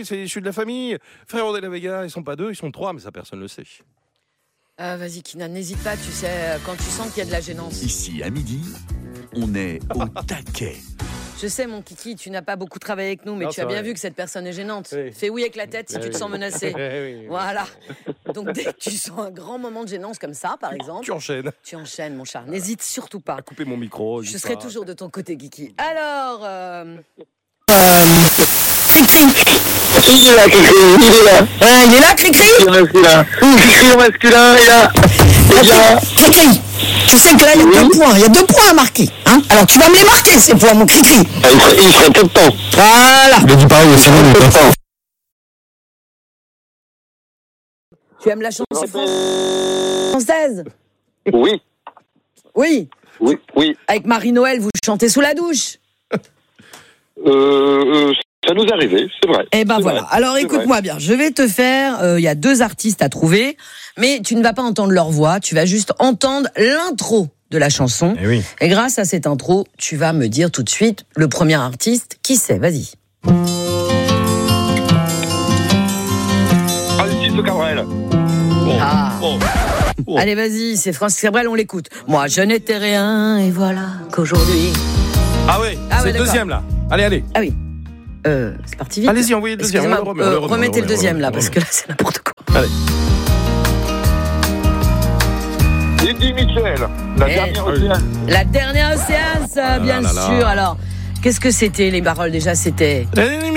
c'est issu de la famille. Frérot de la Vega, ils sont pas 2, ils sont 3, mais ça personne le sait. Vas-y, Kinan, n'hésite pas, tu sais, quand tu sens qu'il y a de la gênance. Ici, à midi, on est au taquet. Je sais, mon kiki, tu n'as pas beaucoup travaillé avec nous, mais Non, tu as c'est bien vrai. vu que cette personne est gênante. Oui. Fais oui avec la tête si tu te sens menacé. Oui. Voilà. Donc, dès que tu sens un grand moment de gênance comme ça, par exemple, Tu enchaînes. tu enchaînes, mon chat. N'hésite surtout pas. Couper mon micro. Je dis serai pas. toujours de ton côté, Kiki. Alors, Cricri. Il est là, Cricri, il est là. il est là, Cricri Il est masculin. Cricri au masculin, il est là. Il est là. Cricri, tu sais que là, il y a 2 points. Il y a 2 points à marquer. Hein, alors, tu vas me les marquer, ces points, mon Cricri. Ah, il serait peu de temps. Voilà. Il a dit pareil, c'est bon, peu de temps. tu aimes la chanson française? Oui, Oui. oui, oui. Avec Marie-Noël, vous chantez sous la douche. Ça nous arrivait, c'est vrai. Eh ben C'est voilà. vrai, Alors c'est écoute-moi bien. Je vais te faire. Il y a 2 artistes à trouver, mais tu ne vas pas entendre leur voix. Tu vas juste entendre l'intro de la chanson. Eh oui. Et grâce à cette intro, tu vas me dire tout de suite le premier artiste. Qui c'est? Vas-y. Francis Cabrel. Ah. Oh. Allez, vas-y. C'est Francis Cabrel. On l'écoute. Moi, je n'étais rien, et voilà qu'aujourd'hui. Ah ouais, Ah c'est ouais, le deuxième là. Allez. Ah oui. C'est parti vite. Allez-y, envoyez le deuxième. Excusez-moi, On le remet, remettez le deuxième là, on le parce que là, c'est n'importe quoi. Allez. Eddie Mitchell. La Eh, dernière océan. La dernière séance, bien là là. sûr. Alors, qu'est-ce que c'était les paroles déjà? C'était